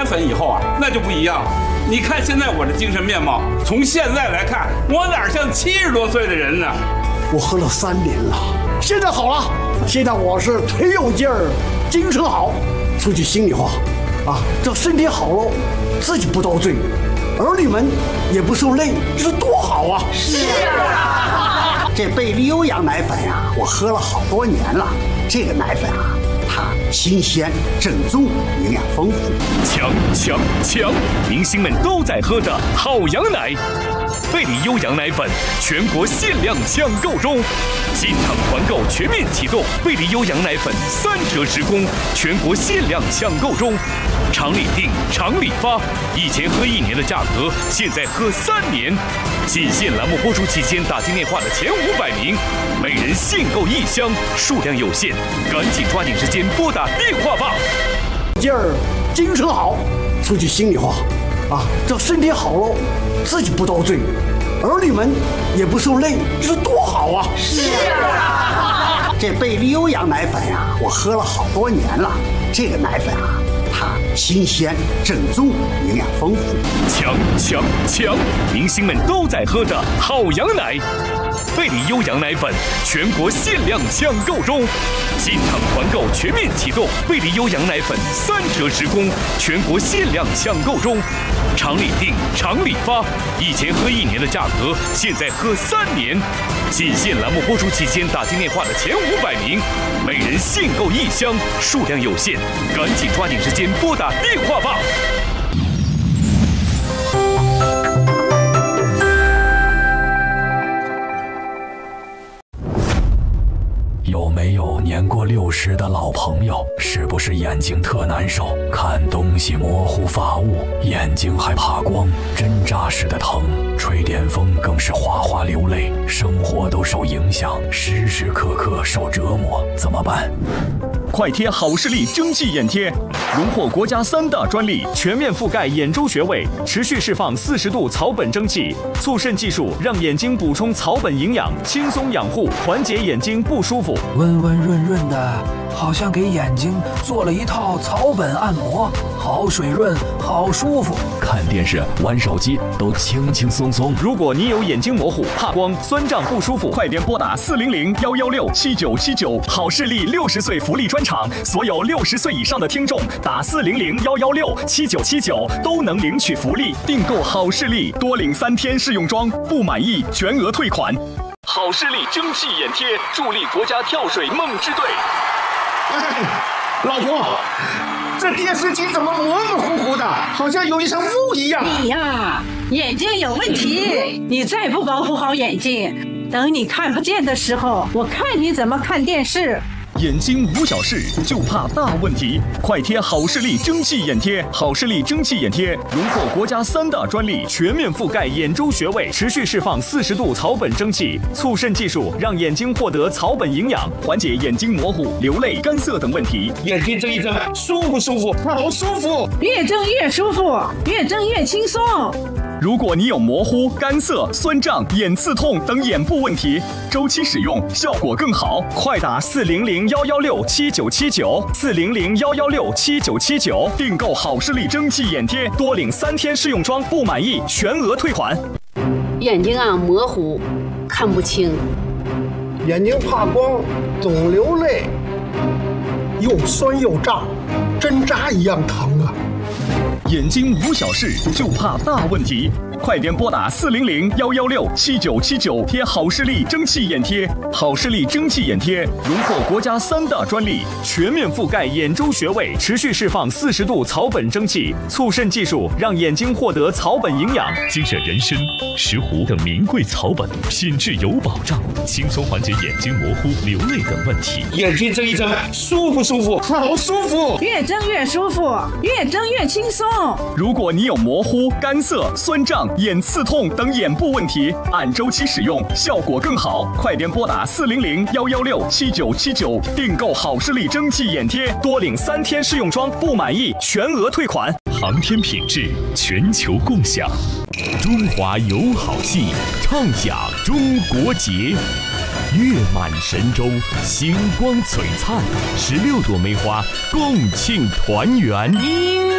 粉以后啊，那就不一样了。你看现在我的精神面貌，从现在来看，我哪像70多岁的人呢？ 我喝了3年了，现在好了，现在我是腿有劲儿，精神好。说句心里话，这身体好了，自己不遭罪，儿女们也不受累，这是多好啊！ 是啊， 这贝利优养奶粉呀，我喝了好多年了。这个奶粉啊，它新鲜、正宗，营养丰富。 强！明星们都在喝的好羊奶，贝利优羊奶粉全国限量抢购中，进场团购全面启动，贝利优羊奶粉3折直供，全国限量抢购中。厂里订，厂里发，以前喝1年的价格，现在喝3年。仅限栏目播出期间打进电话的前500名，每人限购1箱，数量有限，赶紧抓紧时间拨打电话吧。 劲儿，精神好。说句心里话，这身体好了，自己不遭罪，儿女们也不受累，这是多好啊！ 是啊， 这贝利优羊奶粉呀，我喝了好多年了。这个奶粉啊，它新鲜、正宗，营养丰富。 强！明星们都在喝的好羊奶，贝利优羊奶粉全国限量抢购中，进场团购全面启动，贝利优羊奶粉3折直供，全国限量抢购中。厂里订，厂里发，以前喝1年的价格，现在喝3年。仅限栏目播出期间打进电话的前500名，每人限购1箱，数量有限，赶紧抓紧时间拨打电话吧。 有没有年过60的老朋友？是不是眼睛特难受，看东西模糊发雾，眼睛还怕光，针扎似的疼，吹电风更是哗哗流泪，生活都受影响，时时刻刻受折磨，怎么办？ 快贴好视力蒸汽眼贴，荣获国家3大专利，全面覆盖眼周穴位，持续释放40度草本蒸汽，促渗技术让眼睛补充草本营养，轻松养护，缓解眼睛不舒服。 温温润润的，好像给眼睛做了一套草本按摩，好水润，好舒服。 看电视、玩手机都轻轻松松。 如果你有眼睛模糊、怕光、酸胀不舒服，快点拨打400-116-7979，好视力60岁福利专场，所有60岁以上的听众打400-116-7979都能领取福利。订购好视力多领3天试用装，不满意全额退款。好视力蒸汽眼贴助力国家跳水梦之队。 老婆，这电视机怎么模模糊糊的，好像有一层雾一样？ 你呀，眼睛有问题，你再不保护好眼睛，等你看不见的时候，我看你怎么看电视。 眼睛无小事，就怕大问题。快贴好视力蒸汽眼贴，好视力蒸汽眼贴荣获国家3大专利，全面覆盖眼周穴位，持续释放40度草本蒸汽，促渗技术让眼睛获得草本营养，缓解眼睛模糊、流泪、干涩等问题。 眼睛睁一睁，舒不舒服？好舒服！ 越睁越舒服，越睁越轻松。 如果你有模糊、干涩、酸胀、眼刺痛等眼部问题，周期使用效果更好，快打400-116-7979，400-116-7979，订购好视力蒸汽眼贴，多领3天试用装，不满意全额退款。 眼睛模糊，看不清， 眼睛怕光，总流泪，又酸又胀，针扎一样疼啊！ 眼睛无小事，就怕大问题。快点拨打400-116-7979，贴好视力蒸汽眼贴。好视力蒸汽眼贴荣获国家3大专利，全面覆盖眼周穴位，持续释放40度草本蒸汽，促渗技术让眼睛获得草本营养。 精选人参、石斛等名贵草本，品质有保障，轻松缓解眼睛模糊、流泪等问题。 眼睛睁一睁，舒不舒服？好舒服！ 越睁越舒服，越睁越轻松。 如果你有模糊、干涩、酸胀、眼刺痛等眼部问题，按周期使用效果更好，快点拨打400-116-7979，订购好视力蒸汽眼贴，多领3天试用装，不满意全额退款。 航天品质，全球共享。中华友好系，畅享中国节。月满神州，星光璀璨，16朵梅花共庆团圆。